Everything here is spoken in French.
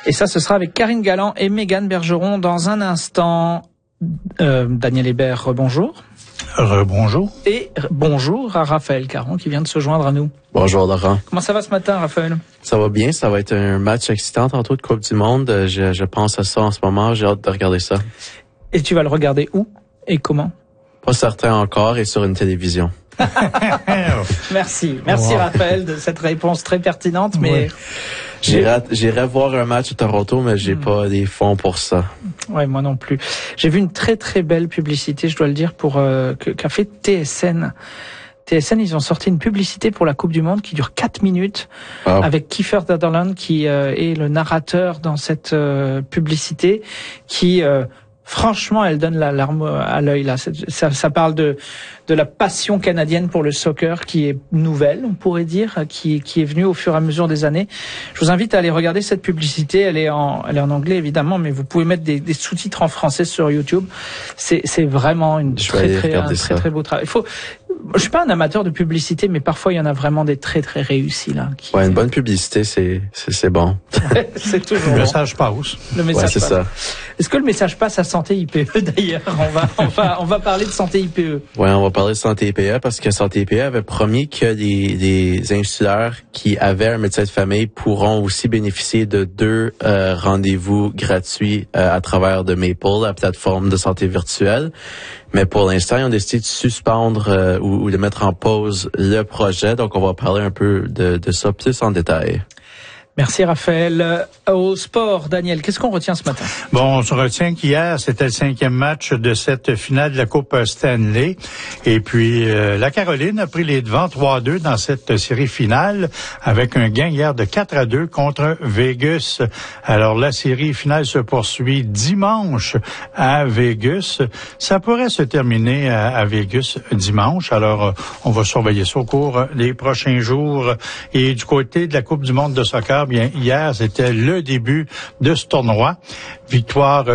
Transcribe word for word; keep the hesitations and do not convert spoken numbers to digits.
Et ça, ce sera avec Karine Galland et Mégane Bergeron dans un instant. Euh, Daniel Hébert, bonjour. Rebonjour. Et bonjour à Raphaël Caron qui vient de se joindre à nous. Bonjour Laurent. Comment ça va ce matin, Raphaël? Ça va bien, ça va être un match excitant tantôt de Coupe du Monde. Je, je pense à ça en ce moment, j'ai hâte de regarder ça. Et tu vas le regarder où et comment? Pas certain encore et sur une télévision. Merci, merci wow. Raphaël de cette réponse très pertinente, mais... Ouais. J'irai, j'irai voir un match à Toronto, mais j'ai mmh. pas les fonds pour ça. Ouais, moi non plus. J'ai vu une très très belle publicité, je dois le dire, pour euh, qu'a fait T S N. T S N, ils ont sorti une publicité pour la Coupe du Monde qui dure quatre minutes wow. avec Kiefer Sutherland qui euh, est le narrateur dans cette euh, publicité qui... Euh, Franchement, elle donne la larme à l'œil là. Ça, ça parle de de la passion canadienne pour le soccer qui est nouvelle, on pourrait dire, qui qui est venue au fur et à mesure des années. Je vous invite à aller regarder cette publicité. Elle est en elle est en anglais évidemment, mais vous pouvez mettre des, des sous-titres en français sur YouTube. C'est c'est vraiment une Je très très un ça. très très beau travail. Il faut. Je suis pas un amateur de publicité, mais parfois il y en a vraiment des très très réussis là. Qui... Ouais, une bonne publicité, c'est c'est, c'est bon. C'est toujours. Le bon. message passe. Le message ouais, c'est passe. ça. Est-ce que le message passe à Santé I P E d'ailleurs? On va on va on va parler de Santé I P E. Ouais, on va parler de Santé I P E parce que Santé I P E avait promis que les les insulaires qui avaient un médecin de famille pourront aussi bénéficier de deux euh, rendez-vous gratuits euh, à travers de Maple, la plateforme de santé virtuelle. Mais pour l'instant, ils ont décidé de suspendre euh, ou, ou de mettre en pause le projet. Donc, on va parler un peu de, de ça plus en détail. Merci Raphaël. Au sport, Daniel, qu'est-ce qu'on retient ce matin? Bon, on se retient qu'hier, c'était le cinquième match de cette finale de la Coupe Stanley. Et puis, euh, la Caroline a pris les devants trois à deux dans cette série finale avec un gain hier de quatre à deux contre Vegas. Alors, la série finale se poursuit dimanche à Vegas. Ça pourrait se terminer à, à Vegas dimanche. Alors, on va surveiller ça au cours des prochains jours. Et du côté de la Coupe du monde de soccer, bien, hier, c'était le début de ce tournoi. Victoire